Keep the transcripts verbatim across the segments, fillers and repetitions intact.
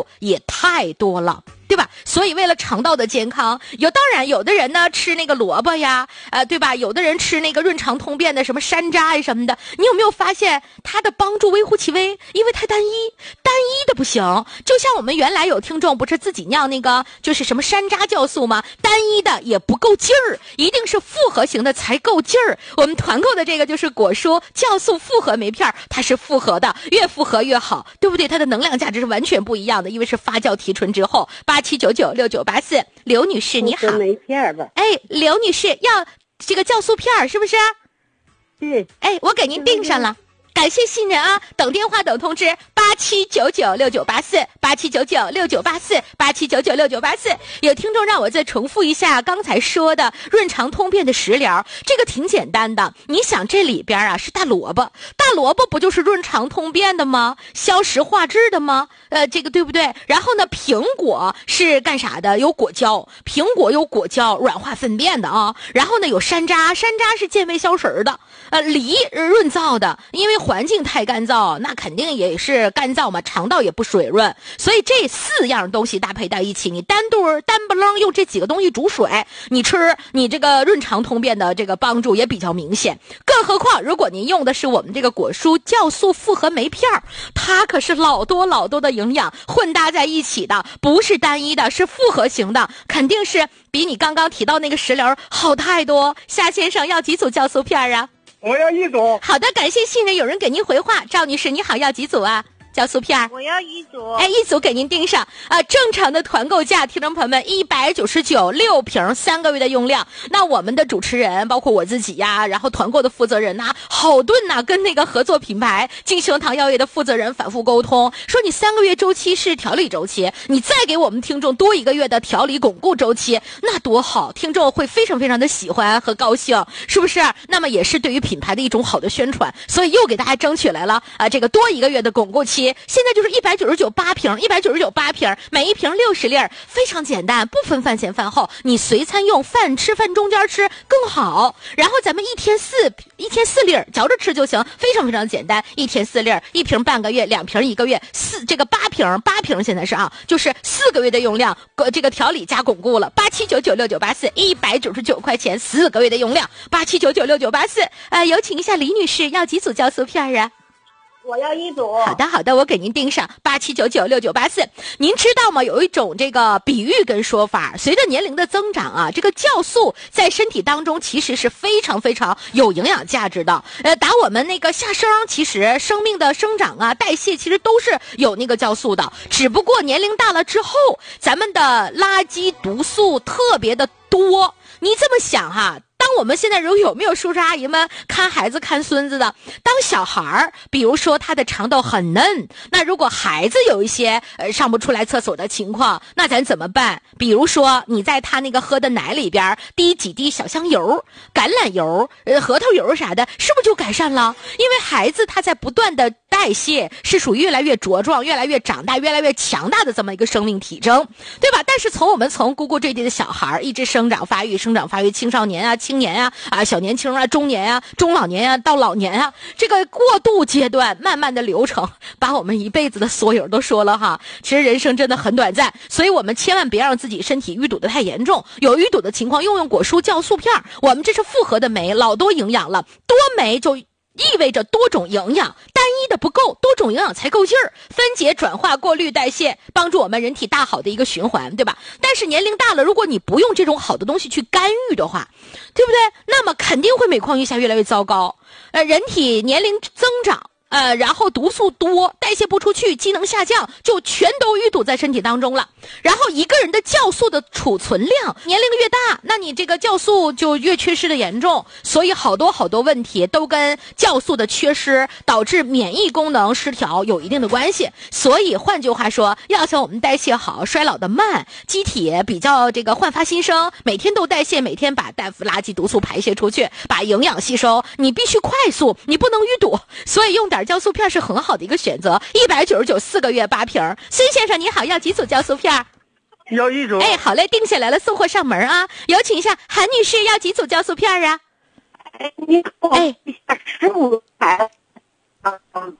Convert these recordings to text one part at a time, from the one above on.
素也太多了，对吧？所以为了肠道的健康，有当然有的人呢吃那个萝卜呀，呃，对吧？有的人吃那个润肠通便的什么山楂呀什么的，你有没有发现它的帮助微乎其微？因为太单一，单一的不行。就像我们原来有听众不是自己酿那个就是什么山楂酵素吗？单一的也不够劲儿，一定是复合型的才够劲儿。我们团购的这个就是果蔬酵素复合酶片，它是复合的，越复合越好，对不对？它的能量价值是完全不一样的，因为是发酵提纯之后。八七九九六九八四，刘女士你好。 没片吧？ 哎，刘女士要这个酵素片是不是？ 对。 哎，我给您订上了。感谢信任啊！等电话等通知，八七九九六九八四，八七九九六九八四，八七九九六九八四。有听众让我再重复一下刚才说的润肠通便的食疗，这个挺简单的。你想这里边啊是大萝卜，大萝卜不就是润肠通便的吗？消食化滞的吗？呃，这个对不对？然后呢，苹果是干啥的？有果胶，苹果有果胶，软化粪便的啊。然后呢，有山楂，山楂是健胃消食的。呃，梨润燥的，因为环境太干燥，那肯定也是干燥嘛，肠道也不水润，所以这四样东西搭配在一起，你单独单不楞用这几个东西煮水，你吃，你这个润肠通便的这个帮助也比较明显。更何况，如果您用的是我们这个果蔬酵素复合酶片，它可是老多老多的营养混搭在一起的，不是单一的，是复合型的，肯定是比你刚刚提到那个食疗好太多。夏先生要几组酵素片啊？ 我要一组。 好的，感谢信任，有人给您回话。赵女士你好，要几组啊？酵素片我要一组。 哎，一组给您订上啊、呃！正常的团购价，听众朋友们一百九十九，六瓶，三个月的用量。那我们的主持人，包括我自己呀，然后团购的负责人呐、啊，好顿呐、啊，跟那个合作品牌金星堂药业的负责人反复沟通，说你三个月周期是调理周期，你再给我们听众多一个月的调理巩固周期，那多好，听众会非常非常的喜欢和高兴，是不是？那么也是对于品牌的一种好的宣传，所以又给大家争取来了啊、呃，这个多一个月的巩固期。现在就是一百九十九八瓶，一百九十九八瓶，每一瓶六十粒，非常简单，不分饭前饭后，你随餐用，饭吃饭中间吃更好。然后咱们一天四一天四粒，嚼着吃就行，非常非常简单，一天四粒，一瓶半个月，两瓶一个月，四这个八瓶八瓶现在是啊，就是四个月的用量，这个调理加巩固了。八七九九六九八四，一百九十九块钱，四个月的用量，八七九九六九八四。呃，有请一下李女士，要几组酵素片啊？ 我要一组。 好的好的，我给您订上八七九九六九八四。您知道吗？有一种这个比喻跟说法，随着年龄的增长啊，这个酵素在身体当中其实是非常非常有营养价值的。呃，打我们那个下生，其实生命的生长啊、代谢其实都是有那个酵素的，只不过年龄大了之后，咱们的垃圾毒素特别的多。你这么想哈、啊？当我们现在有有没有叔叔阿姨们看孩子看孙子的？当小孩儿，比如说他的肠道很嫩，那如果孩子有一些呃上不出来厕所的情况，那咱怎么办？比如说你在他那个喝的奶里边滴几滴小香油、橄榄油、呃核桃油啥的，是不是就改善了？因为孩子他在不断的代谢，是属于越来越茁壮、越来越长大、越来越强大的这么一个生命体征，对吧？但是从我们从咕咕坠地的小孩一直生长发育、生长发育，青少年啊、青年啊、啊小年轻啊、中年啊、中老年啊到老年啊，这个过渡阶段慢慢的流程，把我们一辈子的所有都说了哈。其实人生真的很短暂，所以我们千万别让自己身体淤堵的太严重。有淤堵的情况，用用果蔬酵素片，我们这是复合的酶，老多营养了，多酶就意味着多种营养，单一的不够，多种营养才够劲儿，分解、转化、过滤、代谢，帮助我们人体大好的一个循环，对吧？但是年龄大了，如果你不用这种好的东西去干预的话，对不对？那么肯定会每况愈下，越来越糟糕。呃，人体年龄增长。呃，然后毒素多，代谢不出去，机能下降，就全都淤堵在身体当中了。然后一个人的酵素的储存量，年龄越大，那你这个酵素就越缺失的严重。所以好多好多问题都跟酵素的缺失导致免疫功能失调有一定的关系。所以换句话说，要想我们代谢好，衰老的慢，机体比较这个焕发新生，每天都代谢，每天把大垃圾毒素排泄出去，把营养吸收，你必须快速，你不能淤堵。所以用点酵素片是很好的一个选择，一百九十九四个月八瓶。孙先生你好，要几组酵素片？ 要一组。 哎，好嘞，定下来了，送货上门啊！有请一下韩女士，要几组酵素片啊？ 哎，你好，哎，十五台。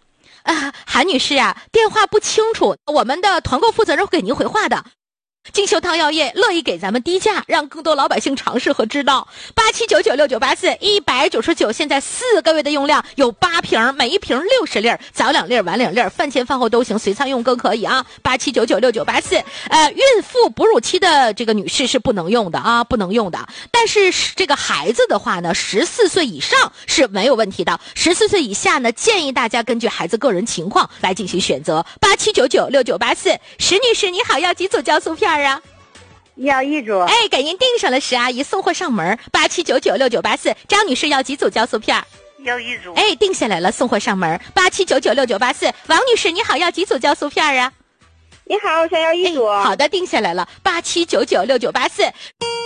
啊，韩女士啊，电话不清楚，我们的团购负责人会给您回话的。金秀汤药业乐意给咱们低价，让更多老百姓尝试和知道。八七九九六九八四一百九十九，现在四个月的用量有八瓶，每一瓶六十粒，早两粒晚两粒，饭前饭后都行，随餐用更可以啊。八七九九六九八四，呃，孕妇哺乳期的这个女士是不能用的啊，不能用的。但是这个孩子的话呢，十四岁以上是没有问题的，十四岁以下呢，建议大家根据孩子个人情况来进行选择。八七九九六九八四，石女士你好，要几组酵素片？啊， 要一组。 哎，给您订上了，石阿姨送货上门。八七九九六九八四，张女士要几组酵素片？ 要一组。 哎，订下来了，送货上门。八七九九六九八四，王女士你好，要几组酵素片啊？ 你好，我想要一组。 哎，好的，订下来了。八七九九六九八四。